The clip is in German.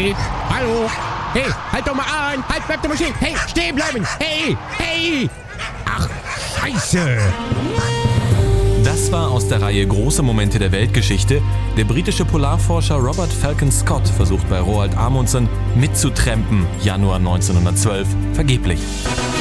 Hey, hallo. Hey, halt doch mal an. Halt, bleib doch mal stehen. Hey, stehen bleiben. Hey, hey. Ach, Scheiße. Das war aus der Reihe Große Momente der Weltgeschichte. Der britische Polarforscher Robert Falcon Scott versucht bei Roald Amundsen mitzutrempen. Januar 1912. Vergeblich.